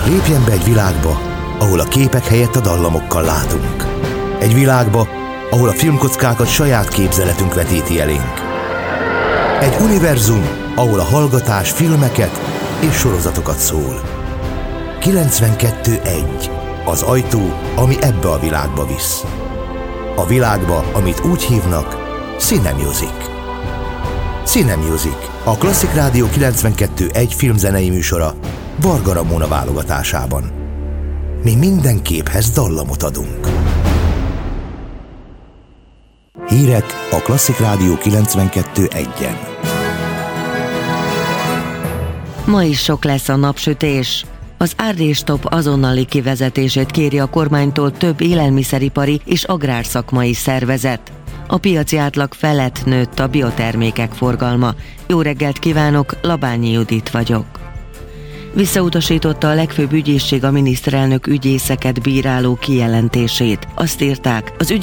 Lépjen be egy világba, ahol a képek helyett a dallamokkal látunk. Egy világba, ahol a filmkockákat saját képzeletünk vetíti elénk. Egy univerzum, ahol a hallgatás filmeket és sorozatokat szól. 92.1. Az ajtó, ami ebbe a világba visz. A világba, amit úgy hívnak, Cinemusic. Cinemusic, a Klasszik Rádió 92.1 filmzenei műsora Varga Ramona válogatásában. Mi minden képhez dallamot adunk. Hírek a Klasszik Rádió 92.1-en. Ma is sok lesz a napsütés. Az árréstop azonnali kivezetését kéri a kormánytól több élelmiszeripari és agrárszakmai szervezet. A piaci átlag felett nőtt a biotermékek forgalma. Jó reggelt kívánok, Labányi Judit vagyok. Visszautasította a legfőbb ügyészség a miniszterelnök ügyészeket bíráló kijelentését. Azt írták, az ügyész